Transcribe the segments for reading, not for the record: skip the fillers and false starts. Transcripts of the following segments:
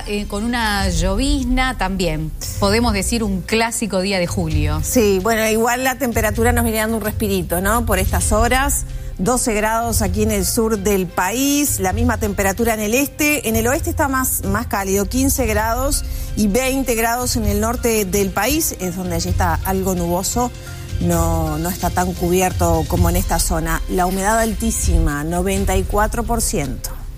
con una llovizna también. Podemos decir un clásico día de julio. Sí, bueno, igual la temperatura nos viene dando un respirito, ¿no? Por estas horas. 12 grados aquí en el sur del país, la misma temperatura en el este. En el oeste está más cálido, 15 grados y 20 grados en el norte del país, es donde allí está algo nuboso, no está tan cubierto como en esta zona. La humedad altísima, 94%.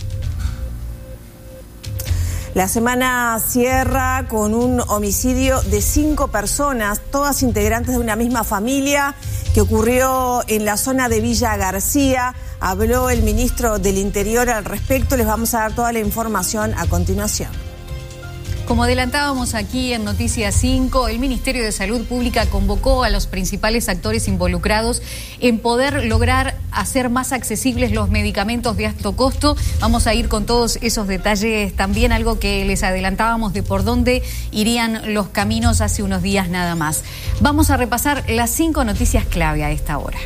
La semana cierra con un homicidio de 5 personas, todas integrantes de una misma familia, que ocurrió en la zona de Villa García. Habló el ministro del Interior al respecto. Les vamos a dar toda la información a continuación. Como adelantábamos aquí en Noticias 5, el Ministerio de Salud Pública convocó a los principales actores involucrados en poder lograr hacer más accesibles los medicamentos de alto costo. Vamos a ir con todos esos detalles también, algo que les adelantábamos de por dónde irían los caminos hace unos días nada más. Vamos a repasar las 5 noticias clave a esta hora.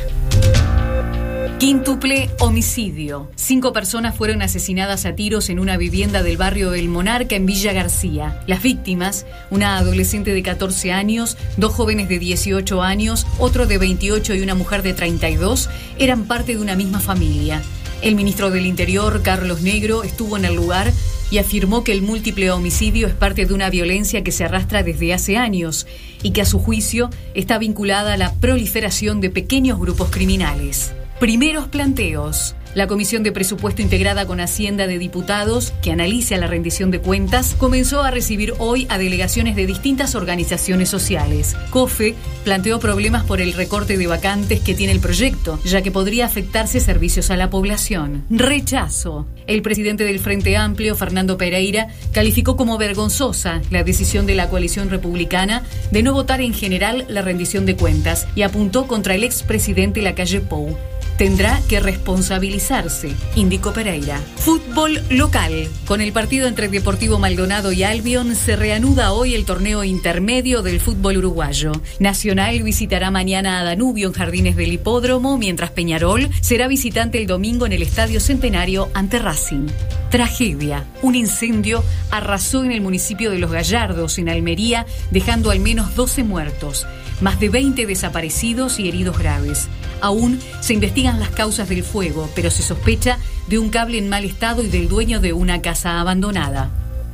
Quíntuple homicidio. 5 personas fueron asesinadas a tiros en una vivienda del barrio El Monarca en Villa García. Las víctimas, una adolescente de 14 años, 2 jóvenes de 18 años, otro de 28 y una mujer de 32, eran parte de una misma familia. El ministro del Interior, Carlos Negro, estuvo en el lugar y afirmó que el múltiple homicidio es parte de una violencia que se arrastra desde hace años y que a su juicio está vinculada a la proliferación de pequeños grupos criminales. Primeros planteos. La Comisión de Presupuesto integrada con Hacienda de Diputados, que analiza la rendición de cuentas, comenzó a recibir hoy a delegaciones de distintas organizaciones sociales. COFE planteó problemas por el recorte de vacantes que tiene el proyecto, ya que podría afectarse servicios a la población. Rechazo. El presidente del Frente Amplio, Fernando Pereira, calificó como vergonzosa la decisión de la coalición republicana de no votar en general la rendición de cuentas y apuntó contra el expresidente Lacalle Pou. Tendrá que responsabilizarse, indicó Pereira. Fútbol local. Con el partido entre Deportivo Maldonado y Albion se reanuda hoy el torneo intermedio del fútbol uruguayo. Nacional visitará mañana a Danubio en Jardines del Hipódromo, mientras Peñarol será visitante el domingo en el Estadio Centenario ante Racing. Tragedia. Un incendio arrasó en el municipio de Los Gallardos, en Almería, dejando al menos 12 muertos. Más de 20 desaparecidos y heridos graves. Aún se investigan las causas del fuego, pero se sospecha de un cable en mal estado y del dueño de una casa abandonada.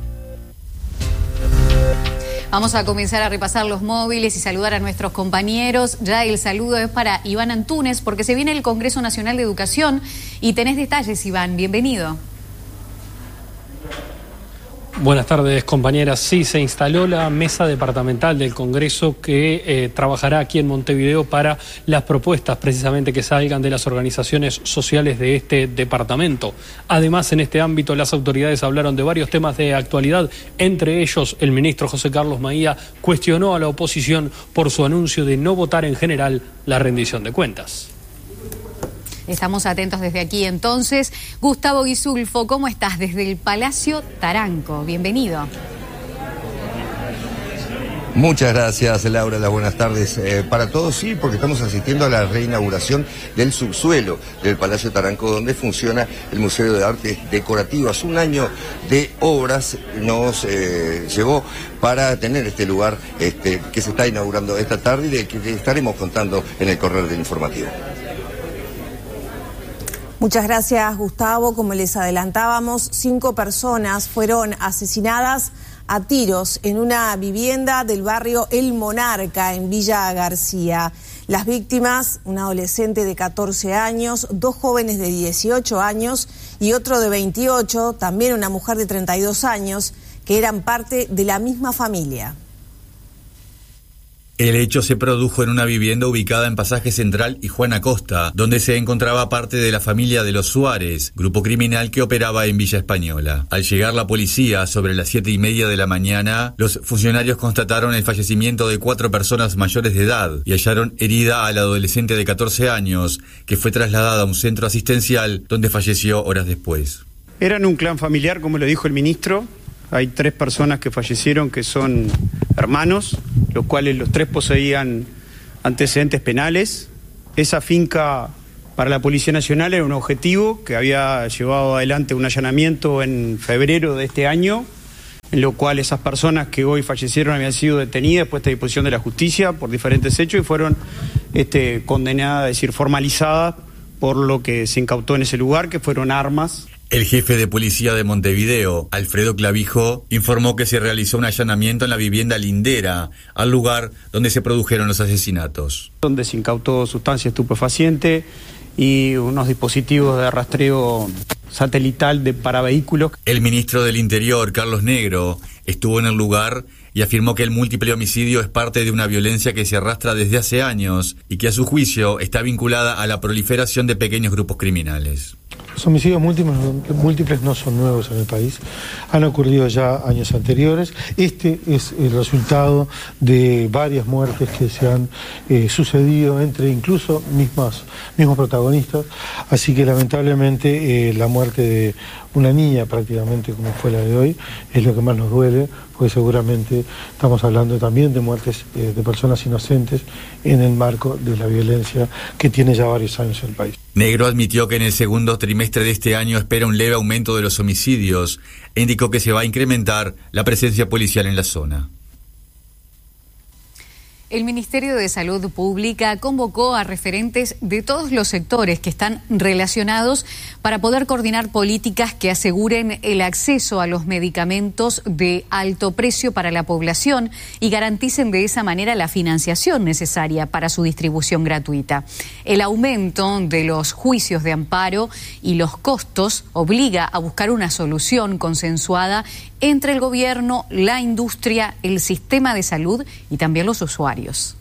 Vamos a comenzar a repasar los móviles y saludar a nuestros compañeros. Ya el saludo es para Iván Antúnez, porque se viene el Congreso Nacional de Educación y tenés detalles, Iván. Bienvenido. Buenas tardes, compañeras. Sí, se instaló la mesa departamental del Congreso que trabajará aquí en Montevideo para las propuestas precisamente que salgan de las organizaciones sociales de este departamento. Además, en este ámbito, las autoridades hablaron de varios temas de actualidad. Entre ellos, el ministro José Carlos Maía cuestionó a la oposición por su anuncio de no votar en general la rendición de cuentas. Estamos atentos desde aquí entonces. Gustavo Guisulfo, ¿cómo estás? Desde el Palacio Taranco. Bienvenido. Muchas gracias, Laura. Las buenas tardes para todos. Sí, porque estamos asistiendo a la reinauguración del subsuelo del Palacio Taranco, donde funciona el Museo de Artes Decorativas. Un año de obras nos llevó para tener este lugar que se está inaugurando esta tarde y de que estaremos contando en el correr del informativo. Muchas gracias, Gustavo. Como les adelantábamos, 5 personas fueron asesinadas a tiros en una vivienda del barrio El Monarca, en Villa García. Las víctimas, un adolescente de 14 años, 2 jóvenes de 18 años y otro de 28, también una mujer de 32 años, que eran parte de la misma familia. El hecho se produjo en una vivienda ubicada en Pasaje Central y Juan Acosta, donde se encontraba parte de la familia de los Suárez, grupo criminal que operaba en Villa Española. Al llegar la policía sobre las 7:30 de la mañana, los funcionarios constataron el fallecimiento de 4 personas mayores de edad y hallaron herida a la adolescente de 14 años, que fue trasladada a un centro asistencial donde falleció horas después. Eran un clan familiar, como lo dijo el ministro. Hay 3 personas que fallecieron que son hermanos, los cuales los 3 poseían antecedentes penales. Esa finca para la Policía Nacional era un objetivo que había llevado adelante un allanamiento en febrero de este año en lo cual esas personas que hoy fallecieron habían sido detenidas, puestas a disposición de la justicia por diferentes hechos y fueron condenadas, es decir, formalizadas por lo que se incautó en ese lugar, que fueron armas. El jefe de policía de Montevideo, Alfredo Clavijo, informó que se realizó un allanamiento en la vivienda Lindera, al lugar donde se produjeron los asesinatos. Donde se incautó sustancia estupefaciente y unos dispositivos de rastreo satelital para vehículos. El ministro del Interior, Carlos Negro, estuvo en el lugar y afirmó que el múltiple homicidio es parte de una violencia que se arrastra desde hace años y que a su juicio está vinculada a la proliferación de pequeños grupos criminales. Los homicidios múltiples no son nuevos en el país, han ocurrido ya años anteriores. Este es el resultado de varias muertes que se han sucedido entre incluso mismos protagonistas, así que lamentablemente la muerte de una niña prácticamente como fue la de hoy es lo que más nos duele, porque seguramente estamos hablando también de muertes de personas inocentes en el marco de la violencia que tiene ya varios años en el país. Negro admitió que en el segundo trimestre de este año espera un leve aumento de los homicidios e indicó que se va a incrementar la presencia policial en la zona. El Ministerio de Salud Pública convocó a referentes de todos los sectores que están relacionados para poder coordinar políticas que aseguren el acceso a los medicamentos de alto precio para la población y garanticen de esa manera la financiación necesaria para su distribución gratuita. El aumento de los juicios de amparo y los costos obliga a buscar una solución consensuada entre el gobierno, la industria, el sistema de salud y también los usuarios.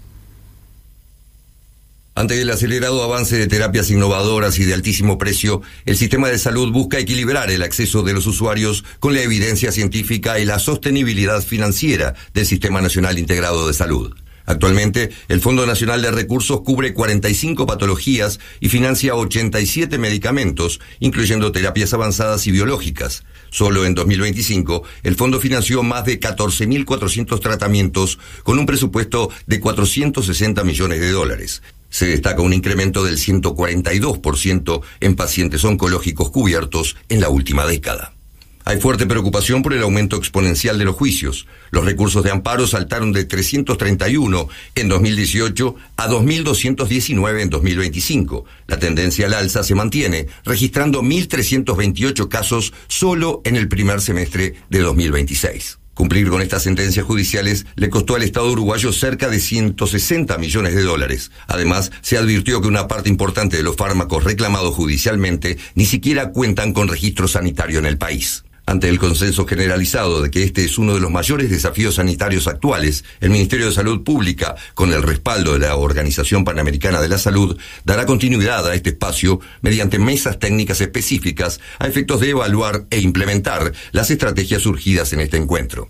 Ante el acelerado avance de terapias innovadoras y de altísimo precio, el sistema de salud busca equilibrar el acceso de los usuarios con la evidencia científica y la sostenibilidad financiera del Sistema Nacional Integrado de Salud. Actualmente, el Fondo Nacional de Recursos cubre 45 patologías y financia 87 medicamentos, incluyendo terapias avanzadas y biológicas. Solo en 2025, el fondo financió más de 14.400 tratamientos con un presupuesto de 460 millones de dólares. Se destaca un incremento del 142% en pacientes oncológicos cubiertos en la última década. Hay fuerte preocupación por el aumento exponencial de los juicios. Los recursos de amparo saltaron de 331 en 2018 a 2.219 en 2025. La tendencia al alza se mantiene, registrando 1.328 casos solo en el primer semestre de 2026. Cumplir con estas sentencias judiciales le costó al Estado uruguayo cerca de 160 millones de dólares. Además, se advirtió que una parte importante de los fármacos reclamados judicialmente ni siquiera cuentan con registro sanitario en el país. Ante el consenso generalizado de que este es uno de los mayores desafíos sanitarios actuales, el Ministerio de Salud Pública, con el respaldo de la Organización Panamericana de la Salud, dará continuidad a este espacio mediante mesas técnicas específicas a efectos de evaluar e implementar las estrategias surgidas en este encuentro.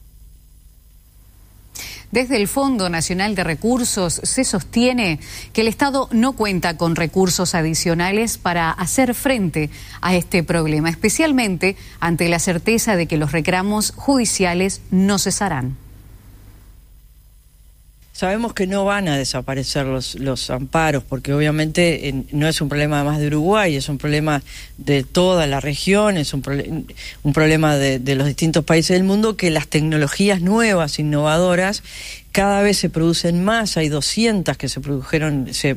Desde el Fondo Nacional de Recursos se sostiene que el Estado no cuenta con recursos adicionales para hacer frente a este problema, especialmente ante la certeza de que los reclamos judiciales no cesarán. Sabemos que no van a desaparecer los amparos, porque obviamente no es un problema más de Uruguay, es un problema de toda la región, es un problema de los distintos países del mundo, que las tecnologías nuevas, innovadoras, cada vez se producen más. Hay 200 que se produjeron, se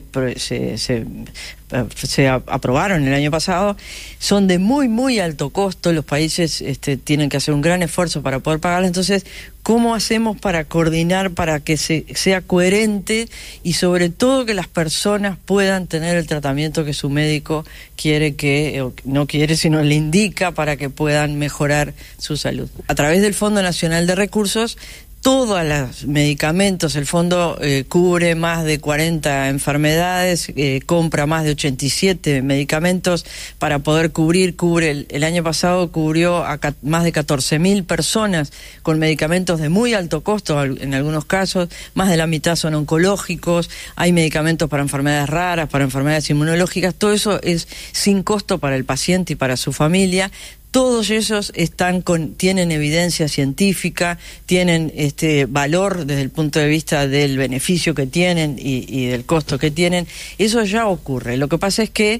aprobaron el año pasado, son de muy alto costo, los países tienen que hacer un gran esfuerzo para poder pagarlas. Entonces, ¿cómo hacemos para coordinar, para que sea coherente y sobre todo que las personas puedan tener el tratamiento que su médico quiere no quiere, sino le indica para que puedan mejorar su salud? A través del Fondo Nacional de Recursos, todos los medicamentos, el fondo cubre más de 40 enfermedades, compra más de 87 medicamentos para poder cubre el año pasado cubrió a más de 14.000 personas con medicamentos de muy alto costo, en algunos casos, más de la mitad son oncológicos, hay medicamentos para enfermedades raras, para enfermedades inmunológicas, todo eso es sin costo para el paciente y para su familia. Todos esos tienen evidencia científica, tienen valor desde el punto de vista del beneficio que tienen y del costo que tienen. Eso ya ocurre. Lo que pasa es que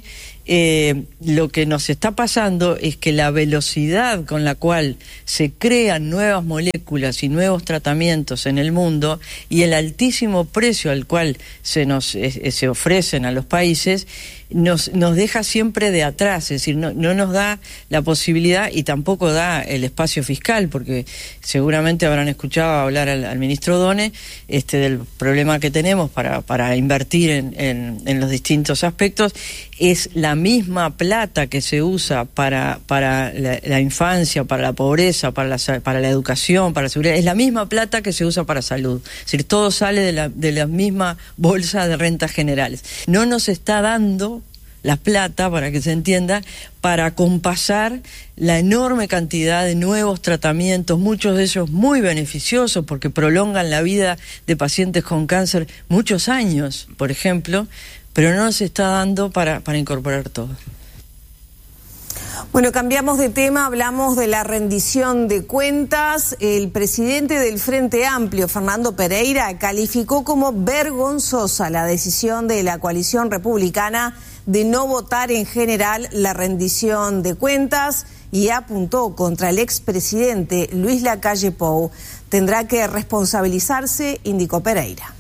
lo que nos está pasando es que la velocidad con la cual se crean nuevas moléculas y nuevos tratamientos en el mundo y el altísimo precio al cual se ofrecen a los países nos deja siempre de atrás, es decir, no nos da la posibilidad y tampoco da el espacio fiscal, porque seguramente habrán escuchado hablar al ministro Done del problema que tenemos para invertir en los distintos aspectos. Es la misma plata que se usa para la infancia, para la pobreza, para la educación, para la seguridad, es la misma plata que se usa para salud. Es decir, todo sale de la misma bolsa de rentas generales. No nos está dando la plata, para que se entienda, para compasar la enorme cantidad de nuevos tratamientos, muchos de ellos muy beneficiosos porque prolongan la vida de pacientes con cáncer muchos años, por ejemplo, pero no nos está dando para incorporar todo. Bueno, cambiamos de tema, hablamos de la rendición de cuentas. El presidente del Frente Amplio, Fernando Pereira, calificó como vergonzosa la decisión de la coalición republicana de no votar en general la rendición de cuentas y apuntó contra el expresidente Luis Lacalle Pou. Tendrá que responsabilizarse, indicó Pereira.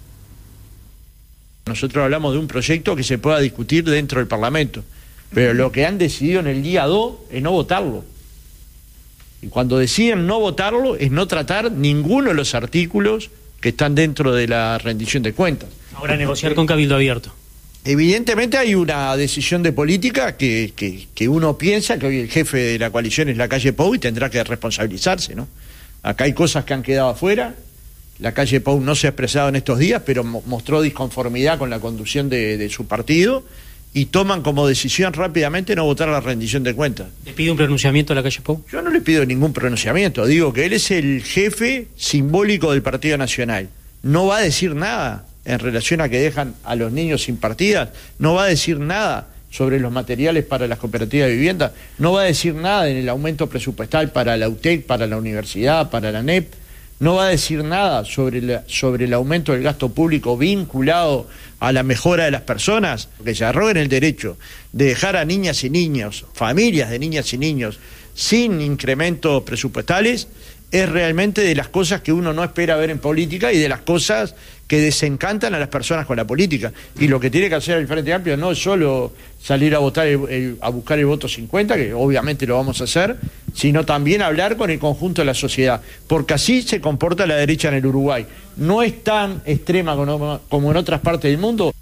Nosotros hablamos de un proyecto que se pueda discutir dentro del Parlamento, pero lo que han decidido en el día 2 es no votarlo. Y cuando deciden no votarlo es no tratar ninguno de los artículos que están dentro de la rendición de cuentas. Ahora negociar con Cabildo Abierto. Evidentemente hay una decisión de política que uno piensa que hoy el jefe de la coalición es Lacalle Pou y tendrá que responsabilizarse, ¿no? Acá hay cosas que han quedado afuera. Lacalle Pou no se ha expresado en estos días, pero mostró disconformidad con la conducción de su partido y toman como decisión rápidamente no votar la rendición de cuentas. ¿Le pide un pronunciamiento a Lacalle Pou? Yo no le pido ningún pronunciamiento, digo que él es el jefe simbólico del Partido Nacional. No va a decir nada en relación a que dejan a los niños sin partidas, no va a decir nada sobre los materiales para las cooperativas de vivienda, no va a decir nada en el aumento presupuestal para la UTEC, para la universidad, para la NEP, no va a decir nada sobre el aumento del gasto público vinculado a la mejora de las personas, que se arroguen el derecho de dejar a niñas y niños, familias de niñas y niños, sin incrementos presupuestales, es realmente de las cosas que uno no espera ver en política y de las cosas que desencantan a las personas con la política. Y lo que tiene que hacer el Frente Amplio no es solo salir a votar a buscar el voto 50, que obviamente lo vamos a hacer, sino también hablar con el conjunto de la sociedad, porque así se comporta la derecha en el Uruguay. No es tan extrema como en otras partes del mundo.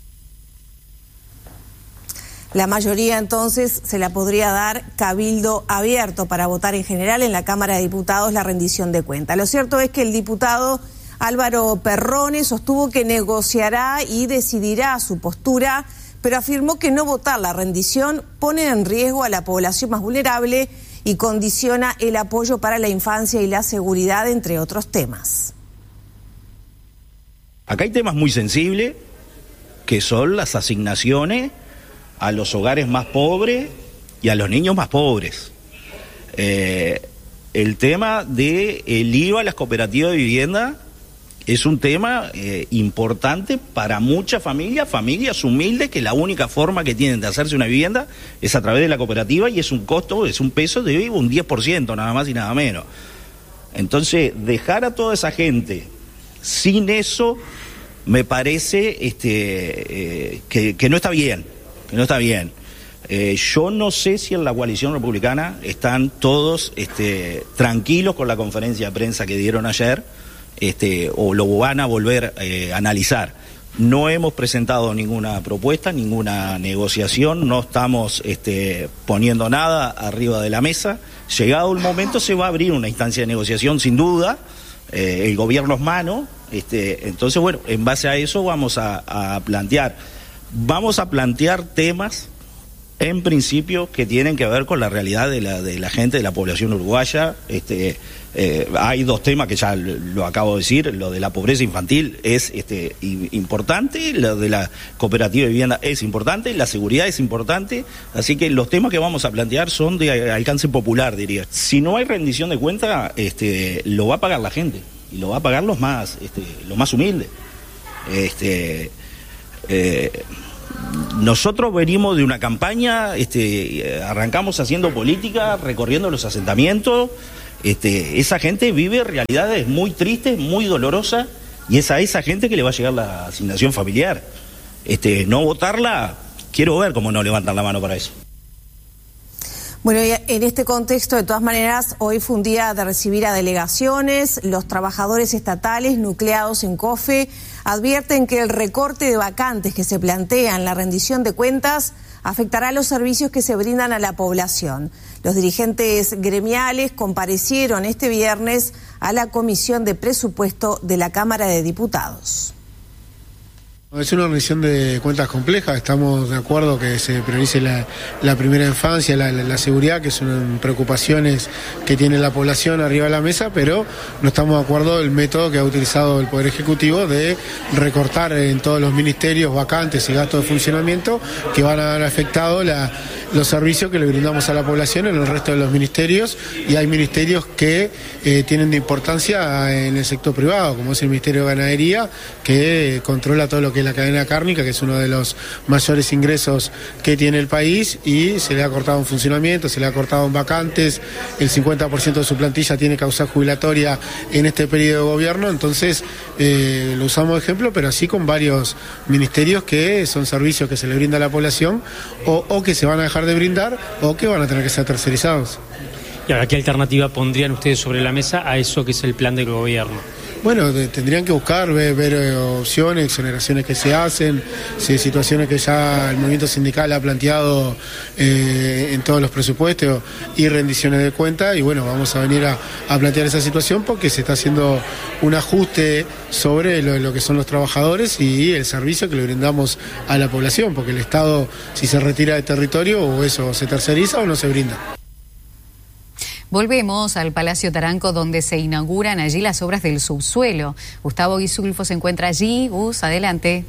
La mayoría entonces se la podría dar Cabildo Abierto para votar en general en la Cámara de Diputados la rendición de cuentas. Lo cierto es que el diputado Álvaro Perrone sostuvo que negociará y decidirá su postura, pero afirmó que no votar la rendición pone en riesgo a la población más vulnerable y condiciona el apoyo para la infancia y la seguridad, entre otros temas. Acá hay temas muy sensibles, que son las asignaciones a los hogares más pobres y a los niños más pobres. El tema del IVA a las cooperativas de vivienda es un tema importante para muchas familias humildes, que la única forma que tienen de hacerse una vivienda es a través de la cooperativa, y es un costo, es un peso de un 10%, nada más y nada menos. Entonces, dejar a toda esa gente sin eso me parece que no está bien. No está bien. Yo no sé si en la coalición republicana están todos tranquilos con la conferencia de prensa que dieron ayer, o lo van a volver a analizar. No hemos presentado ninguna propuesta, ninguna negociación, no estamos poniendo nada arriba de la mesa. Llegado el momento se va a abrir una instancia de negociación sin duda, el gobierno es mano, entonces bueno, en base a eso vamos a plantear temas, en principio, que tienen que ver con la realidad de la gente, de la población uruguaya. Hay dos temas que ya lo acabo de decir: lo de la pobreza infantil es importante, lo de la cooperativa de vivienda es importante, la seguridad es importante, así que los temas que vamos a plantear son de alcance popular, diría. Si no hay rendición de cuenta, lo va a pagar la gente, y lo va a pagar los más humildes. nosotros venimos de una campaña, arrancamos haciendo política, recorriendo los asentamientos. Esa gente vive realidades muy tristes, muy dolorosas, y es a esa gente que le va a llegar la asignación familiar. No votarla, quiero ver cómo no levantan la mano para eso. Bueno, y en este contexto, de todas maneras, hoy fue un día de recibir a delegaciones. Los trabajadores estatales nucleados en COFE advierten que el recorte de vacantes que se plantea en la rendición de cuentas afectará a los servicios que se brindan a la población. Los dirigentes gremiales comparecieron este viernes a la Comisión de Presupuesto de la Cámara de Diputados. Es una rendición de cuentas compleja, estamos de acuerdo que se priorice la primera infancia, la seguridad, que son preocupaciones que tiene la población arriba de la mesa, pero no estamos de acuerdo del método que ha utilizado el Poder Ejecutivo de recortar en todos los ministerios vacantes y gastos de funcionamiento que van a haber afectado los servicios que le brindamos a la población en el resto de los ministerios, y hay ministerios que tienen de importancia en el sector privado, como es el Ministerio de Ganadería, que controla todo lo que es la cadena cárnica, que es uno de los mayores ingresos que tiene el país, y se le ha cortado en funcionamiento, se le ha cortado en vacantes, el 50% de su plantilla tiene causa jubilatoria en este periodo de gobierno. Entonces lo usamos de ejemplo, pero así con varios ministerios que son servicios que se le brinda a la población o que se van a dejar de brindar o que van a tener que ser tercerizados. ¿Y ahora qué alternativa pondrían ustedes sobre la mesa a eso que es el plan del gobierno? Bueno, tendrían que buscar, ver opciones, exoneraciones que se hacen, situaciones que ya el movimiento sindical ha planteado en todos los presupuestos y rendiciones de cuenta, y bueno, vamos a venir a plantear esa situación porque se está haciendo un ajuste sobre lo que son los trabajadores y el servicio que le brindamos a la población, porque el Estado, si se retira de territorio, o eso se terceriza o no se brinda. Volvemos al Palacio Taranco, donde se inauguran allí las obras del subsuelo. Gustavo Guisulfo se encuentra allí. Gus, adelante.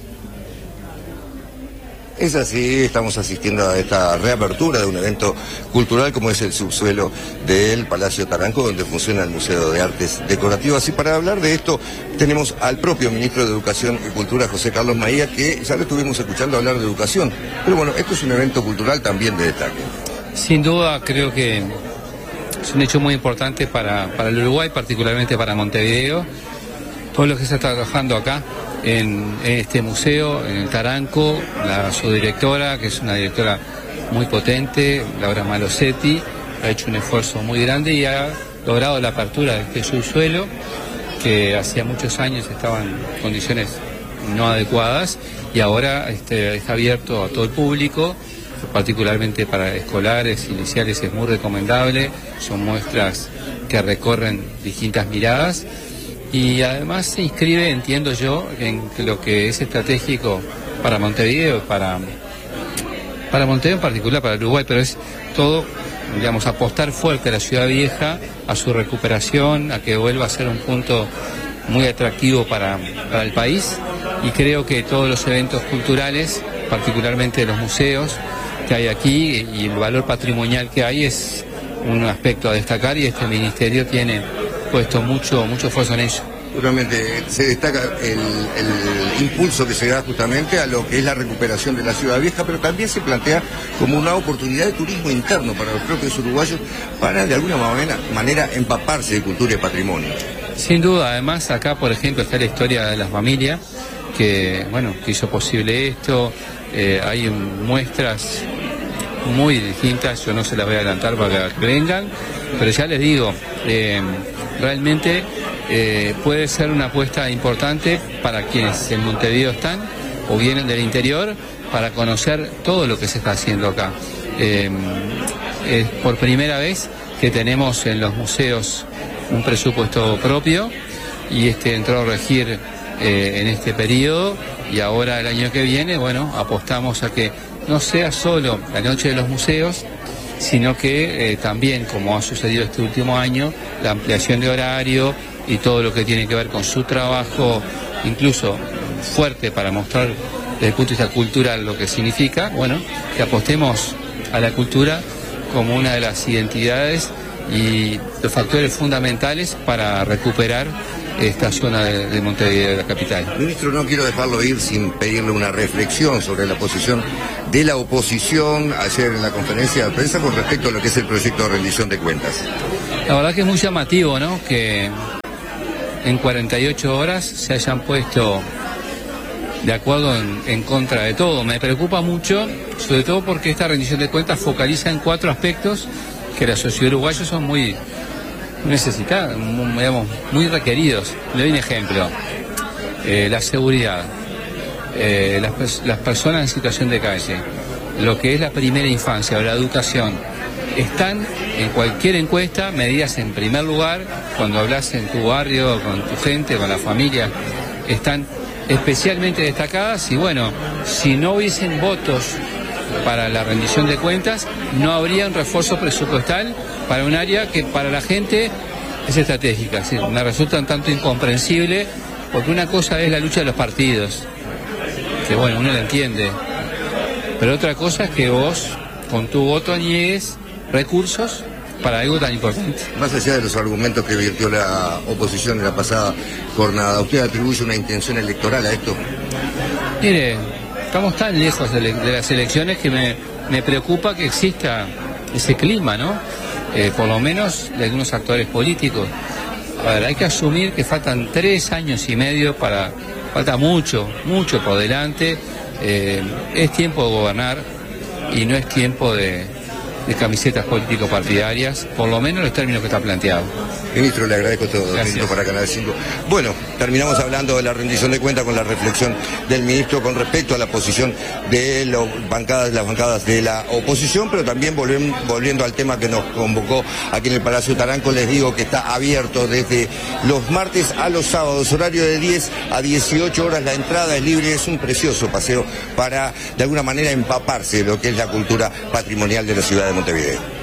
Es así, estamos asistiendo a esta reapertura de un evento cultural como es el subsuelo del Palacio Taranco, donde funciona el Museo de Artes Decorativas. Y para hablar de esto tenemos al propio ministro de Educación y Cultura, José Carlos Maía, que ya lo estuvimos escuchando hablar de educación. Pero bueno, esto es un evento cultural también de destaque. Sin duda, creo que es un hecho muy importante para el Uruguay, particularmente para Montevideo. Todo lo que se está trabajando acá en este museo, en el Taranco, la subdirectora, que es una directora muy potente, Laura Malosetti, ha hecho un esfuerzo muy grande y ha logrado la apertura de este subsuelo, que hacía muchos años estaba en condiciones no adecuadas, y ahora está abierto a todo el público, particularmente para escolares, iniciales. Es muy recomendable, son muestras que recorren distintas miradas y además se inscribe, entiendo yo, en lo que es estratégico para Montevideo, para Montevideo en particular, para Uruguay, pero es todo, digamos, apostar fuerte a la ciudad vieja, a su recuperación, a que vuelva a ser un punto muy atractivo para el país, y creo que todos los eventos culturales, particularmente los museos que hay aquí y el valor patrimonial que hay, es un aspecto a destacar, y este ministerio tiene puesto mucho esfuerzo en ello. Seguramente se destaca el impulso que se da justamente a lo que es la recuperación de la ciudad vieja, pero también se plantea como una oportunidad de turismo interno para los propios uruguayos, para de alguna manera empaparse de cultura y patrimonio. Sin duda, además acá, por ejemplo, está la historia de la familia que hizo posible esto. Hay muestras muy distintas, yo no se las voy a adelantar para que vengan, pero ya les digo, realmente puede ser una apuesta importante para quienes en Montevideo están o vienen del interior, para conocer todo lo que se está haciendo acá. Es por primera vez que tenemos en los museos un presupuesto propio, y entró a regir en este periodo, y ahora el año que viene, apostamos a que no sea solo la noche de los museos, sino que también, como ha sucedido este último año, la ampliación de horario y todo lo que tiene que ver con su trabajo, incluso fuerte, para mostrar desde el punto de vista cultural lo que significa, que apostemos a la cultura como una de las identidades y los factores fundamentales para recuperar esta zona de Montevideo, de la capital. Ministro, no quiero dejarlo ir sin pedirle una reflexión sobre la posición de la oposición ayer en la conferencia de prensa con respecto a lo que es el proyecto de rendición de cuentas. La verdad que es muy llamativo, ¿no?, que en 48 horas se hayan puesto de acuerdo en contra de todo. Me preocupa mucho, sobre todo porque esta rendición de cuentas focaliza en 4 aspectos que la sociedad uruguaya son muy necesitados, digamos, muy requeridos. Le doy un ejemplo. La seguridad, las personas en situación de calle, lo que es la primera infancia o la educación, están en cualquier encuesta medidas en primer lugar. Cuando hablas en tu barrio, con tu gente, con la familia, están especialmente destacadas. Y bueno, si no hubiesen votos para la rendición de cuentas, no habría un refuerzo presupuestal para un área que para la gente es estratégica. ¿Sí? Me resulta un tanto incomprensible, porque una cosa es la lucha de los partidos, que bueno, uno la entiende, pero otra cosa es que vos con tu voto niegues recursos para algo tan importante. Más allá de los argumentos que virtió la oposición en la pasada jornada, ¿usted atribuye una intención electoral a esto? Mire, estamos tan lejos de las elecciones que me preocupa que exista ese clima, ¿no? Por lo menos de algunos actores políticos. A ver, hay que asumir que faltan 3 años y medio falta mucho por delante. Es tiempo de gobernar y no es tiempo de camisetas político-partidarias, por lo menos en los términos que está planteado. Ministro, le agradezco todo. Ministro para Canal 5. Bueno, terminamos hablando de la rendición de cuentas con la reflexión del ministro con respecto a la posición de las bancadas de la oposición, pero también volviendo al tema que nos convocó aquí en el Palacio Taranco, les digo que está abierto desde los martes a los sábados, horario de 10 a 18 horas, la entrada es libre, es un precioso paseo para de alguna manera empaparse de lo que es la cultura patrimonial de la ciudad de Montevideo.